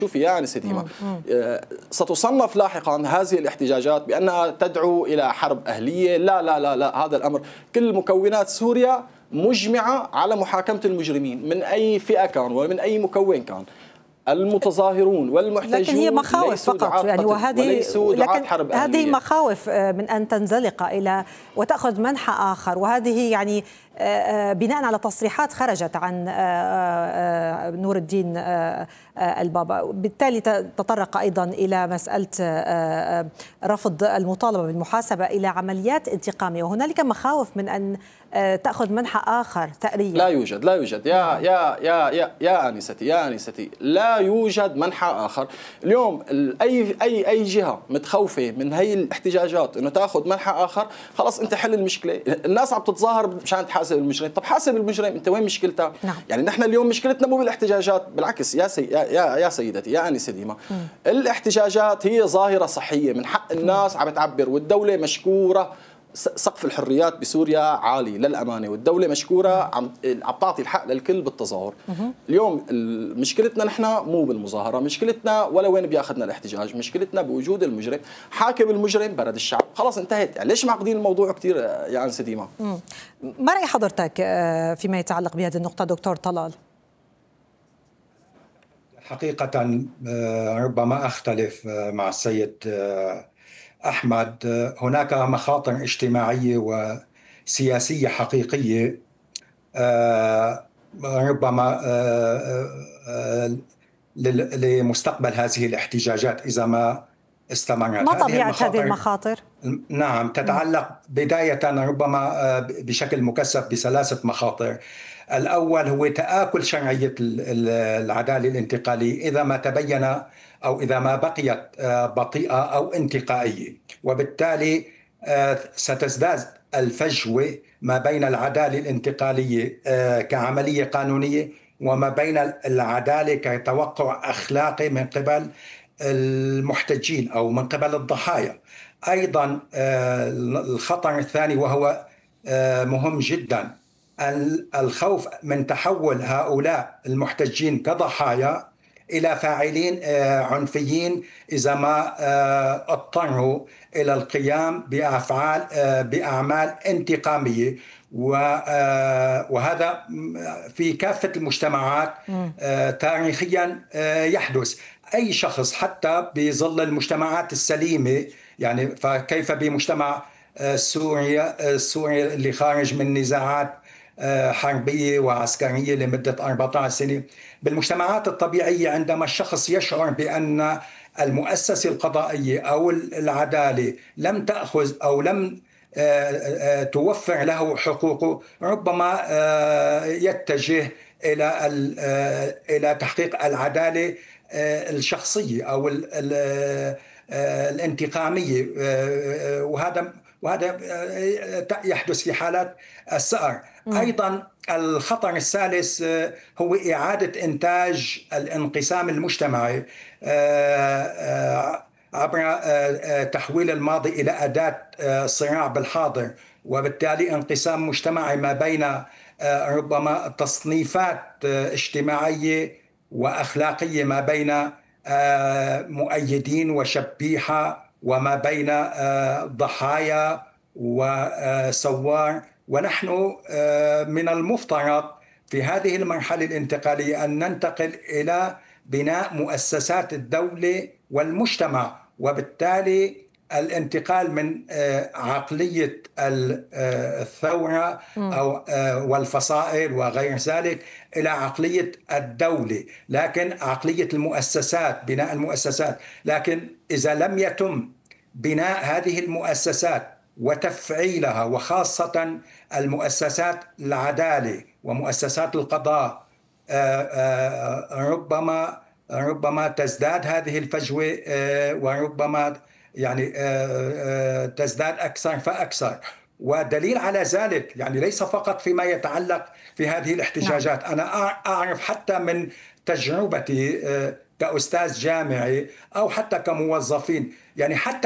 شوفي يا أنسة ديما، ستصنف لاحقا هذه الاحتجاجات بأنها تدعو إلى حرب أهلية. لا لا لا لا، هذا الأمر كل مكونات سوريا مجمعة على محاكمة المجرمين من أي فئة كان ومن أي مكون كان. المتظاهرون والمحتجون لكن هي مخاوف فقط يعني، وهذه لكن حرب هذه مخاوف من أن تنزلق إلى وتأخذ منحى آخر، وهذه يعني بناء على تصريحات خرجت عن نور الدين البابا. بالتالي تطرق أيضا إلى مسألة رفض المطالبة بالمحاسبة إلى عمليات انتقامية، وهنالك مخاوف من أن تأخذ منحى آخر ثأرية. لا يوجد يا أنستي لا يوجد منحى آخر اليوم. أي جهة متخوفة من هي الاحتجاجات إنه تأخذ منحى آخر، خلاص أنت حل المشكلة. الناس عم تتظاهر مشان تحاسب المجرم، طب حاسب المجرم، أنت وين مشكلتك؟ نعم. يعني نحن اليوم مشكلتنا مو بالاحتجاجات، بالعكس يا سيدتي يا أنسة ديما، الاحتجاجات هي ظاهرة صحية، من حق الناس عم تعبر، والدولة مشكورة. سقف الحريات بسوريا عالي للأمانة، والدولة مشكورة عم تعطي الحق للكل بالتظاهر. اليوم مشكلتنا نحن مو بالمظاهرة، مشكلتنا ولا وين بياخذنا الاحتجاج، مشكلتنا بوجود المجرم. حاكم المجرم برد الشعب، خلاص انتهت. يعني ليش معقدين الموضوع كثير يا أنسة ديما؟ ما رأي حضرتك فيما يتعلق بهذه النقطة دكتور طلال؟ حقيقة ربما أختلف مع السيد أحمد. هناك مخاطر اجتماعية وسياسية حقيقية ربما لمستقبل هذه الاحتجاجات إذا ما استمرت. ما طبيعة هذه المخاطر؟ نعم، تتعلق بداية ربما بشكل مكثف بثلاثة مخاطر. الأول هو تآكل شرعية العدالة الانتقالية إذا ما تبين أو إذا ما بقيت بطيئة أو انتقائية، وبالتالي ستزداد الفجوة ما بين العدالة الانتقالية كعملية قانونية وما بين العدالة كتوقع أخلاقي من قبل المحتجين أو من قبل الضحايا. أيضا الخطر الثاني وهو مهم جدا، الخوف من تحول هؤلاء المحتجين كضحايا إلى فاعلين عنفيين إذا ما اضطروا إلى القيام بأعمال انتقامية، وهذا في كافة المجتمعات تاريخيا يحدث. أي شخص حتى بظل المجتمعات السليمة، يعني فكيف بمجتمع سوريا اللي خارج من نزاعات حربية وعسكرية لمدة 14 سنة. بالمجتمعات الطبيعية عندما الشخص يشعر بأن المؤسسة القضائية أو العدالة لم تأخذ أو لم توفر له حقوقه، ربما يتجه إلى تحقيق العدالة الشخصية أو الانتقامية، وهذا يحدث في حالات السأر. أيضا الخطر الثالث هو إعادة إنتاج الانقسام المجتمعي عبر تحويل الماضي إلى أداة صراع بالحاضر، وبالتالي انقسام مجتمعي ما بين ربما تصنيفات اجتماعية وأخلاقية، ما بين مؤيدين وشبيحة وما بين ضحايا وسوار. ونحن من المفترض في هذه المرحلة الانتقالية أن ننتقل إلى بناء مؤسسات الدولة والمجتمع، وبالتالي الانتقال من عقلية الثورة أو والفصائل وغير ذلك إلى عقلية الدولة، لكن عقلية المؤسسات، بناء المؤسسات. لكن إذا لم يتم بناء هذه المؤسسات وتفعيلها، وخاصة المؤسسات العدالة ومؤسسات القضاء، ربما تزداد هذه الفجوة، وربما يعني تزداد أكثر فأكثر. ودليل على ذلك يعني ليس فقط فيما يتعلق في هذه الاحتجاجات. أنا أعرف حتى من تجربتي كأستاذ جامعي أو حتى كموظفين، يعني حتى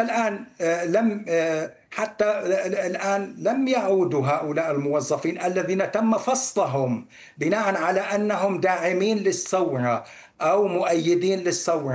الآن لم يعودوا هؤلاء الموظفين الذين تم فصلهم بناء على أنهم داعمين للثورة أو مؤيدين للثورة.